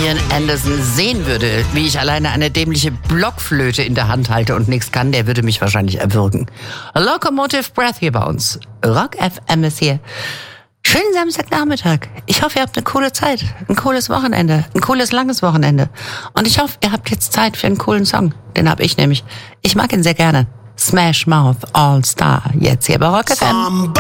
Ian Anderson sehen würde, wie ich alleine eine dämliche Blockflöte in der Hand halte und nichts kann, der würde mich wahrscheinlich erwürgen. Locomotive Breath hier bei uns. Rock FM ist hier. Schönen Samstagnachmittag. Ich hoffe, ihr habt eine coole Zeit, ein cooles Wochenende, ein cooles langes Wochenende. Und ich hoffe, ihr habt jetzt Zeit für einen coolen Song. Den habe ich nämlich. Ich mag ihn sehr gerne. Smash Mouth All Star. Jetzt hier bei Rock FM.